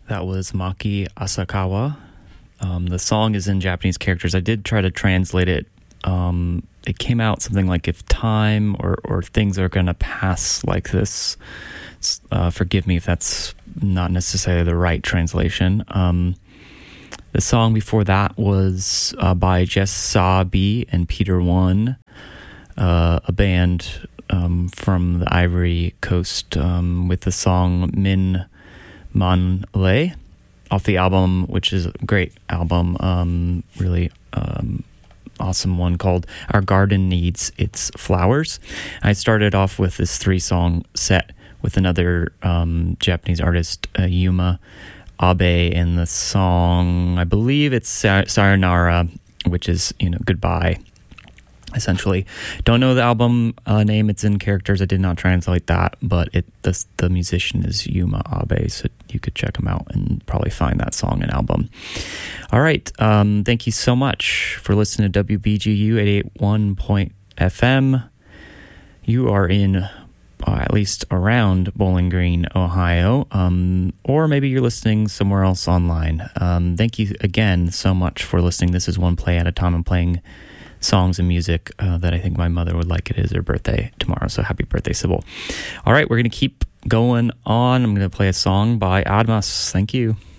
That was Maki Asakawa. The song is in Japanese characters. I did try to translate it. It came out something like if time or things are going to pass like this. Forgive me if that's not necessarily the right translation. The song before that was by Jess Sabi and Peter One, a band from the Ivory Coast with the song Min Man Le off the album, which is a great album, really awesome one called Our Garden Needs Its Flowers. I started off with this 3-song set with another Japanese artist, Yuma Abe, and the song, I believe it's Sayonara, which is, goodbye, essentially. Don't know the album name. It's in characters. I did not translate that, but the musician is Yuma Abe, so you could check him out and probably find that song and album. All right. Thank you so much for listening to WBGU 88.1.FM. You are in at least around Bowling Green, Ohio, or maybe you're listening somewhere else online. Thank you again so much for listening. This is One Play at a Time. I'm playing songs and music that I think my mother would like. It is her birthday tomorrow, so happy birthday, Sybil. All right, we're going to keep going on. I'm going to play a song by Admas. Thank you.